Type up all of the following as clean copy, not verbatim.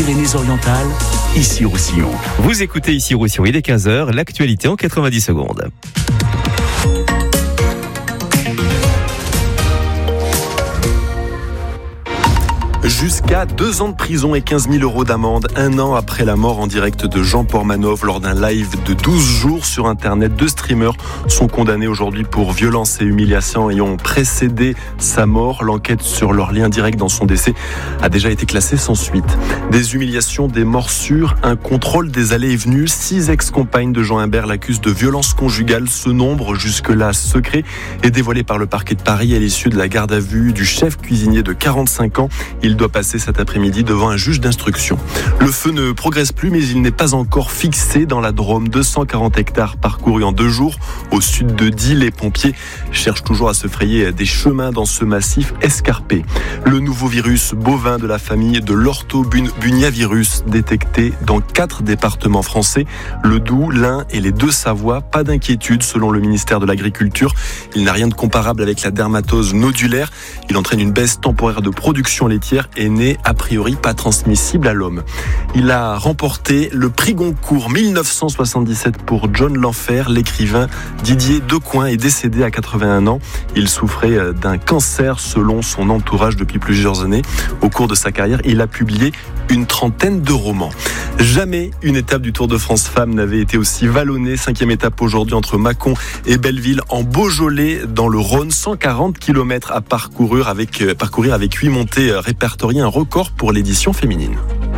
Pyrénées-Orientales, ici Roussillon. Vous écoutez ici Roussillon, il est 15h, l'actualité en 90 secondes. Jusqu'à 2 ans de prison et 15 000 € d'amende, 1 an après la mort en direct de Jean Pormanov lors d'un live de 12 jours sur Internet. 2 streamers sont condamnés aujourd'hui pour violences et humiliations ayant précédé sa mort. L'enquête sur leur lien direct dans son décès a déjà été classée sans suite. Des humiliations, des morsures, un contrôle des allées et venues. 6 ex-compagnes de Jean Imbert l'accusent de violence conjugale. Ce nombre, jusque-là secret, est dévoilé par le parquet de Paris à l'issue de la garde à vue du chef cuisinier de 45 ans. Il doit passer cet après-midi devant un juge d'instruction. Le feu ne progresse plus, mais il n'est pas encore fixé dans la Drôme. 240 hectares parcourus en 2 jours. Au sud de Die, les pompiers cherchent toujours à se frayer des chemins dans ce massif escarpé. Le nouveau virus bovin de la famille de l'orthobuniavirus détecté dans 4 départements français, le Doubs, l'Ain et les 2 Savoies. Pas d'inquiétude selon le ministère de l'Agriculture. Il n'a rien de comparable avec la dermatose nodulaire. Il entraîne une baisse temporaire de production laitière et n'est a priori pas transmissible à l'homme. Il a remporté le prix Goncourt 1977 pour John L'Enfer. L'écrivain Didier Decoing est décédé à 81 ans. Il souffrait d'un cancer selon son entourage depuis plusieurs années. Au cours de sa carrière, il a publié une 30aine de romans. Jamais une étape du Tour de France Femmes n'avait été aussi vallonnée. 5e étape aujourd'hui entre Mâcon et Belleville en Beaujolais dans le Rhône. 140 km à parcourir avec 8 montées répertoriées, un record pour l'édition féminine.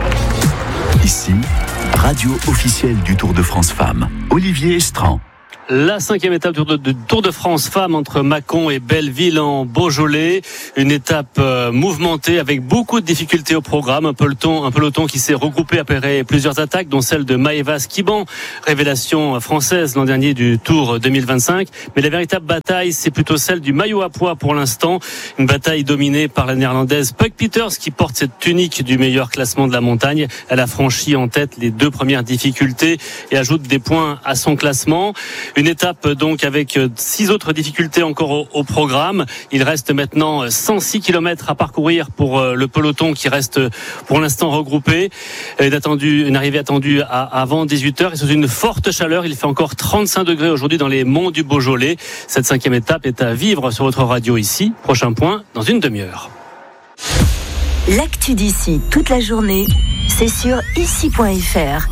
Ici, radio officielle du Tour de France Femmes. Olivier Estran. La 5e étape du Tour de France Femmes entre Mâcon et Belleville en Beaujolais. Une étape mouvementée avec beaucoup de difficultés au programme. Un peloton qui s'est regroupé après plusieurs attaques, dont celle de Maëva Skiban, révélation française l'an dernier du Tour 2025. Mais la véritable bataille, c'est plutôt celle du maillot à pois pour l'instant. Une bataille dominée par la néerlandaise Puk Peters qui porte cette tunique du meilleur classement de la montagne. Elle a franchi en tête les 2 premières difficultés et ajoute des points à son classement. Une étape donc avec 6 autres difficultés encore au programme. Il reste maintenant 106 km à parcourir pour le peloton qui reste pour l'instant regroupé. Une arrivée attendue avant 18h et sous une forte chaleur. Il fait encore 35 degrés aujourd'hui dans les monts du Beaujolais. Cette 5e étape est à vivre sur votre radio ici. Prochain point dans une demi-heure. L'actu d'ici toute la journée, c'est sur ici.fr.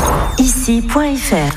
Ici.fr.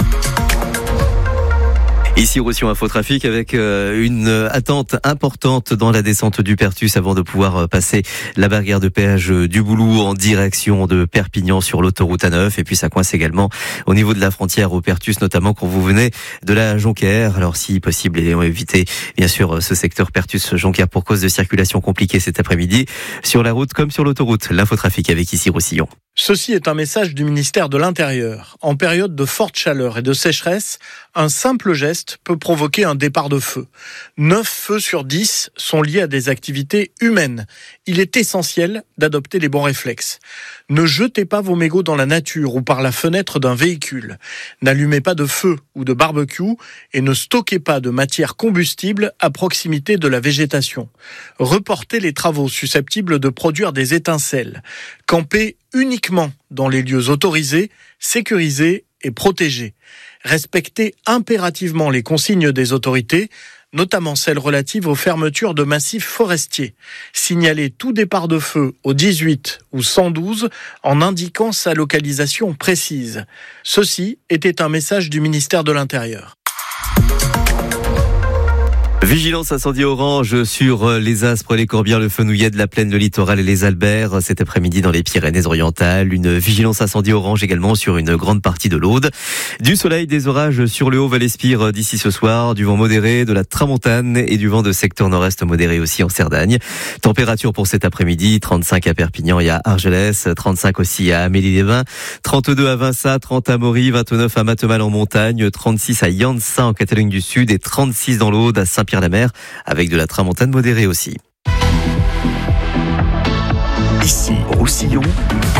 Ici Roussillon Infotrafic avec une attente importante dans la descente du Pertus avant de pouvoir passer la barrière de péage du Boulou en direction de Perpignan sur l'autoroute A9. Et puis ça coince également au niveau de la frontière au Pertus, notamment quand vous venez de la Jonquière. Alors si possible, évitez bien sûr ce secteur Pertus-Jonquière pour cause de circulation compliquée cet après-midi sur la route comme sur l'autoroute. L'infotrafic avec Ici Roussillon. Ceci est un message du ministère de l'Intérieur. En période de forte chaleur et de sécheresse, un simple geste peut provoquer un départ de feu. 9 feux sur 10 sont liés à des activités humaines. Il est essentiel d'adopter les bons réflexes. Ne jetez pas vos mégots dans la nature ou par la fenêtre d'un véhicule. N'allumez pas de feu ou de barbecue et ne stockez pas de matière combustible à proximité de la végétation. Reportez les travaux susceptibles de produire des étincelles. Campez uniquement dans les lieux autorisés, sécurisés et protégés. Respectez impérativement les consignes des autorités, notamment celles relatives aux fermetures de massifs forestiers. Signalez tout départ de feu au 18 ou 112 en indiquant sa localisation précise. Ceci était un message du ministère de l'Intérieur. Vigilance incendie orange sur les Aspres, les Corbières, le Fenouillet, de la Plaine, le Littoral et les Alberts. Cet après-midi dans les Pyrénées-Orientales, une vigilance incendie orange également sur une grande partie de l'Aude. Du soleil, des orages sur le Haut-Val-Espire d'ici ce soir, du vent modéré, de la tramontane et du vent de secteur nord-est modéré aussi en Cerdagne. Température pour cet après-midi, 35 à Perpignan et à Argelès, 35 aussi à Amélie-les-Bains, 32 à Vinça, 30 à Mory, 29 à Matemal en montagne, 36 à Llança en Catalogne du Sud et 36 dans l'Aude à Saint-Pierre-la-Mer avec de la tramontane modérée aussi. Ici, Roussillon.